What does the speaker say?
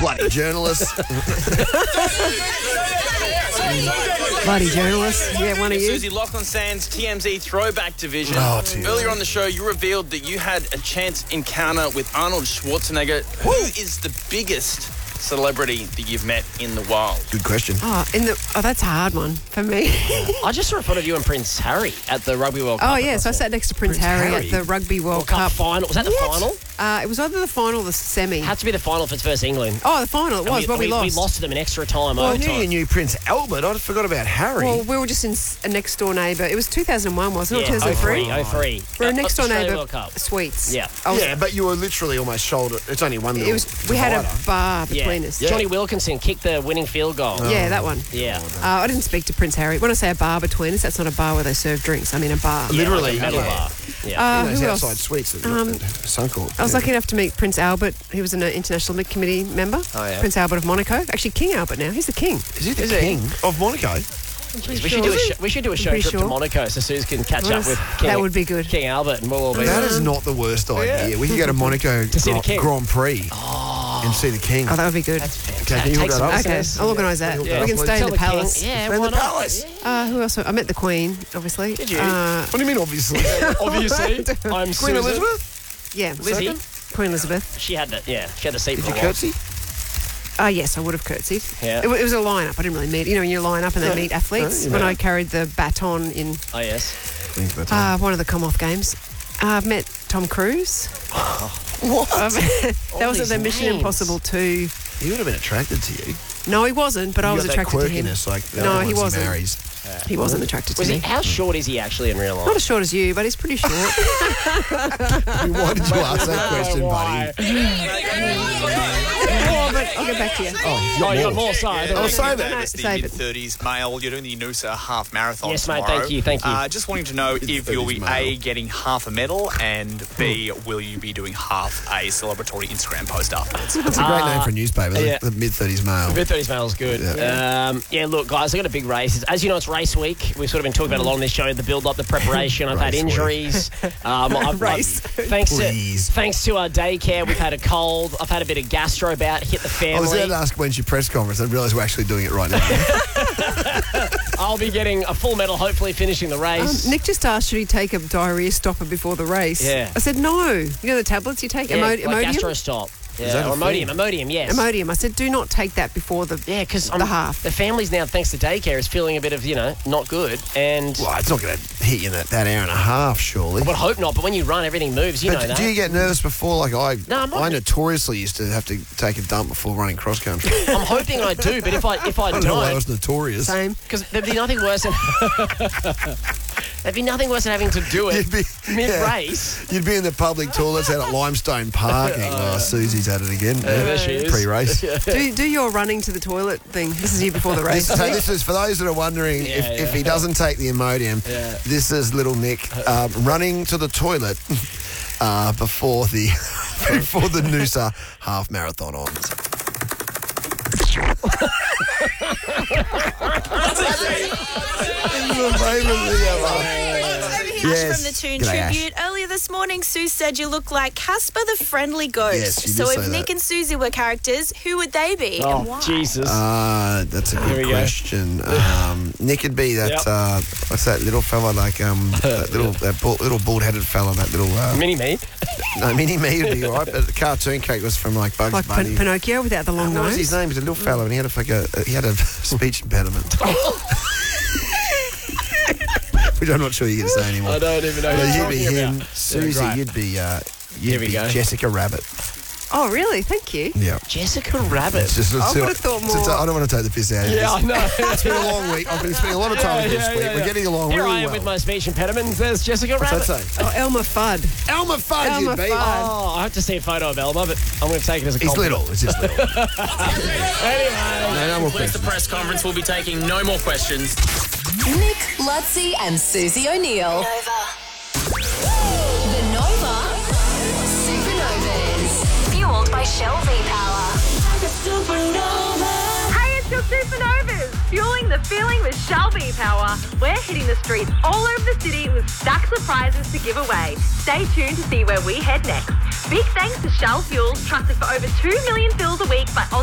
Bloody journalists. Bloody journalist. Yeah, one of you. Susie, Lachlan Sands, TMZ Throwback Division. Oh, dear. Earlier on the show, you revealed that you had a chance encounter with Arnold Schwarzenegger. Who is the biggest celebrity that you've met in the wild? Good question. That's a hard one for me. I just saw a photo of you and Prince Harry at the Rugby World Cup. Oh, yeah, so I sat next to Prince Harry at the Rugby World Cup. final. Was that the final? It was either the final or the semi. Had to be the final for versus England. Oh, the final it was, but we lost. We lost to them in extra time. Well, I overtime. knew you knew Prince Albert. I forgot about Harry. Well, we were just in a next-door neighbour. It was 2001, wasn't it? Yeah, Or 2003? 03. We were a next-door Australia neighbour. World Cup. Sweets. Yeah. Yeah, but you were literally almost shoulder. It's only one little We had a divider. bar between us. Johnny Wilkinson kicked the winning field goal. Yeah, that one. Yeah. I didn't speak to Prince Harry. When I say a bar between us, that's not a bar where they serve drinks. I mean a bar. Literally, like a metal yeah. bar. Yeah. Those Who outside else? suites at Suncorp. I was lucky enough to meet Prince Albert. He was an international committee member. Oh, yeah. Prince Albert of Monaco. Actually, King Albert now. He's the king. Is he the king of Monaco? We should do a show pretty trip to sure. Monaco so Suze can catch up with That would be good. King Albert and we'll all be That is not the worst idea. We could go to Monaco see the king. Grand Prix and see the king. Oh, that would be good. Okay, can you hook that up? Okay, I'll organise that. Yeah. We can stay in Tell the palace. King. Yeah, Stay in why the not? palace. Who else? I met the Queen, obviously. Did you? What do you mean, obviously? Obviously, I'm Queen Susan. Elizabeth? Yeah. Lizzie. Queen Elizabeth. She had the seat Did for you a while. curtsy? Yes, I would have curtsied. Yeah. It was a line-up. I didn't really meet. You know, when you line up and they meet athletes. you When know. I carried the baton in Oh, yes. one of the Commonwealth Games. I've met Tom Cruise. What? That was at these the Mission names. Impossible 2. He would have been attracted to you. No, he wasn't, but I You was got that attracted to him. quirkiness, like the No, other he ones wasn't. marries. He wasn't attracted to Was he? me. How short is he actually in real life? Not as short as you, but he's pretty short. I mean, why did you ask that question, buddy? I'll get back to you. Oh, You got more side. I'll save it. No, It's the save it. mid-30s male. You're doing the Noosa half marathon Yes, mate, tomorrow. thank you. Just wanting to know if you'll be Mid-30s A, getting half a medal, and B, will you be doing half a celebratory Instagram post afterwards? That's a great name for a newspaper, yeah. the mid-30s male. Mid-30s male's good. Look, guys, I've got a big race. As you know, it's race week. We've sort of been talking about a lot on this show, the build-up, the preparation. I've had Race week. injuries. Race. Thanks to our daycare, we've had a cold. I've had a bit of gastro bout, hit the I was family. there to ask when's your press conference. I realised we're actually doing it right now. I'll be getting a full medal, hopefully finishing the race. Nick just asked, should he take a diarrhea stopper before the race? Yeah. I said, no. You know the tablets you take? Yeah, like Imodium? gastro stop. Yeah, that a or thing? Imodium, yes. Imodium. I said, do not take that before the Yeah, because the half. the families now, thanks to daycare, is feeling a bit of, not good. And Well, it's not going to hit you in that hour and a half, surely. I would hope not, but when you run, everything moves, you know But that. do you get nervous before? Like No, I'm not- I notoriously used to have to take a dump before running cross country. I'm hoping I do, but if I I don't know why I don't, was notorious. Same. because there'd be nothing worse than having to do it You'd be mid-race. You'd be in the public toilets out at Limestone Parking. Oh, Susie's at it again. there she is. Pre-race. Do your running to the toilet thing. This is you before the race. So this is for those that are wondering if he doesn't take the Imodium. Yeah. This is little Nick running to the toilet before the Noosa half marathon on. This is my favourite thing ever. Ash Yes. from the Toon G'day, Ash. Tribute. Earlier this morning, Sue said you look like Casper the Friendly Ghost. Yes, she did so say if Nick that. and Susie were characters, who would they be and Oh, why? Jesus. That's a Here we good go. question. Nick would be that. Yep. What's that little fella like? That little bald-headed fella. That little. Mini-me. No, Mini Me would be all right. But the cartoon character was from like Bugs Like Bunny. Pinocchio without the long What was nose. his name? He was a little fella, and he had he had a speech impediment, which I'm not sure you can say anymore. I don't even know But who you'd you're be talking him, about. Susie. Yeah, great. You'd be Here we go. Jessica Rabbit. Oh, really? Thank you. Yeah. Jessica Rabbit. It's just, I would've thought more. I don't want to take the piss out of you. Yeah, I know. It's been a long week. I've been spending a lot of time with you this week. We're getting along Here really I am well. with my speech impediment. There's Jessica What's Rabbit. that say? Oh, Elmer Fudd. Elmer Fudd, Elmer you'd be. Fudd. Oh, I have to see a photo of Elma, but I'm going to take it as a He's compliment. little. It's just little. Anyway. No more Completes the questions. press conference. We'll be taking no more questions. Nick, Lutzi and Susie O'Neill. The Nova Supernovas. Fueled by Shell V-Power. Hey, it's your Supernovas, fueling the feeling with Shell V-Power. We're hitting the streets all over the city with stacks of prizes to give away. Stay tuned to see where we head next. Big thanks to Shell Fuels, trusted for over 2 million fills a week by